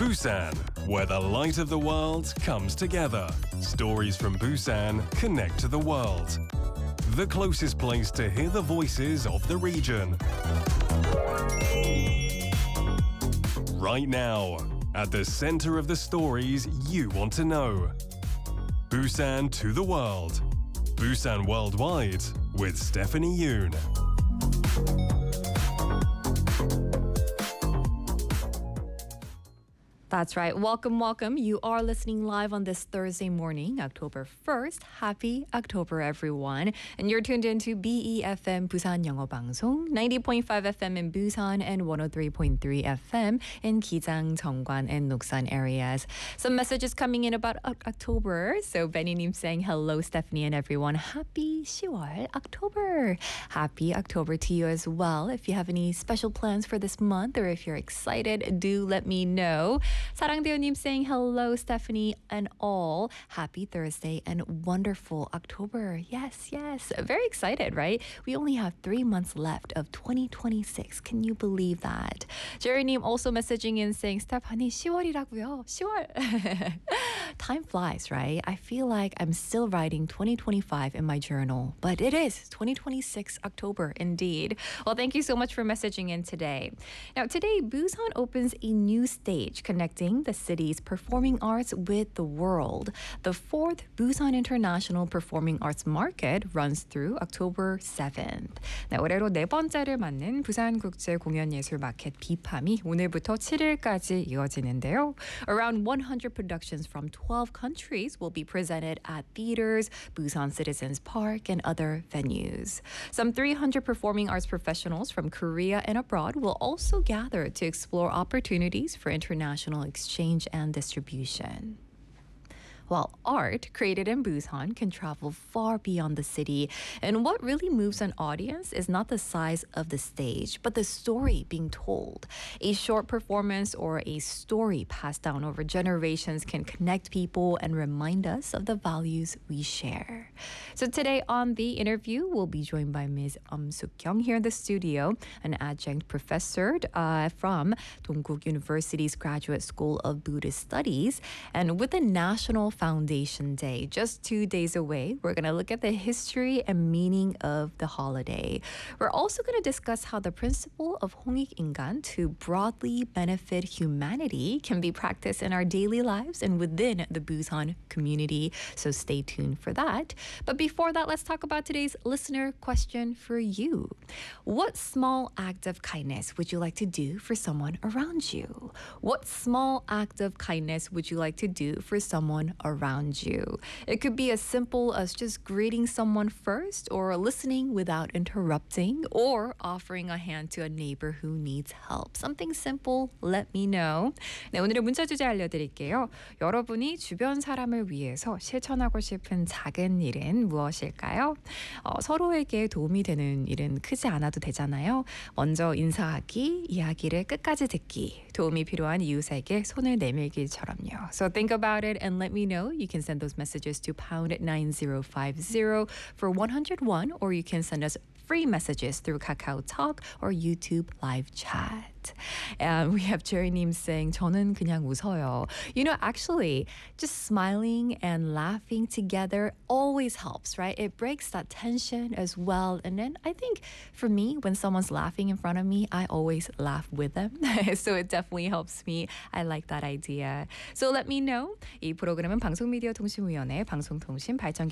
Busan, where the light of the world comes together. Stories from Busan connect to the world. The closest place to hear the voices of the region. Right now, at the center of the stories you want to know. Busan to the world. Busan Worldwide with Stephanie Yoon. That's right. Welcome, welcome. You are listening live on this Thursday morning, October 1st. Happy October, everyone. And you're tuned into BEFM Busan 영어 방송, 90.5 FM in Busan and 103.3 FM in Gijang, Jeongwan, and Noksan areas. Some messages coming in about October. So Benny Nim saying, hello, Stephanie and everyone. Happy 10월, October. Happy October to you as well. If you have any special plans for this month or if you're excited, do let me know. 사랑대호님 saying hello, Stephanie and all. Happy Thursday and wonderful October. Yes, yes. Very excited, right? We only have 3 months left of 2026. Can you believe that? Jerry님 also messaging in saying, Stephanie, 10월이라고요. 10월. Time flies, right? I feel like I'm still writing 2025 in my journal, but it is 2026 October indeed. Well, thank you so much for messaging in today. Now, today, Busan opens a new stage connecting the city's performing arts with the world. The 4th Busan International Performing Arts Market runs through October 7th. 네, 올해로 네 번째를 맞는 부산국제공연예술 마켓 비팜이 오늘부터 7일까지 이어지는데요. Around 100 productions from 12 countries will be presented at theaters, Busan Citizens Park, and other venues. Some 300 performing arts professionals from Korea and abroad will also gather to explore opportunities for international exchange and distribution. While art created in Busan can travel far beyond the city, and what really moves an audience is not the size of the stage, but the story being told. A short performance or a story passed down over generations can connect people and remind us of the values we share. So today on the interview, we'll be joined by Ms. Suk-kyung here in the studio, an adjunct professor from Dongguk University's Graduate School of Buddhist Studies, and with the National Foundation Day just 2 days away, we're going to look at the history and meaning of the holiday. We're also going to discuss how the principle of 홍익인간 to broadly benefit humanity can be practiced in our daily lives and within the Busan community. So stay tuned for that. But before that, let's talk about today's listener question for you. What small act of kindness would you like to do for someone around you? What small act of kindness would you like to do for someone around you? It could be as simple as just greeting someone first, or listening without interrupting, or offering a hand to a neighbor who needs help. Something simple, let me know. 네, 오늘의 문자 주제 알려드릴게요. 여러분이 주변 사람을 위해서 실천하고 싶은 작은 일은 무엇일까요? 서로에게 도움이 되는 일은 크지 않아도 되잖아요. 먼저 인사하기, 이야기를 끝까지 듣기, 도움이 필요한 이웃에게 손을 내밀기처럼요. So think about it and let me know. You can send those messages to pound 9050 for 101, or you can send us free messages through Kakao Talk or YouTube live chat. And we have Jerry님 saying, 저는 그냥 웃어요. You know, actually, just smiling and laughing together always helps, right? It breaks that tension as well. And then I think for me, when someone's laughing in front of me, I always laugh with them. So it definitely helps me. I like that idea. So let me know. 이 프로그램은 방송미디어통신위원회 방송통신 발전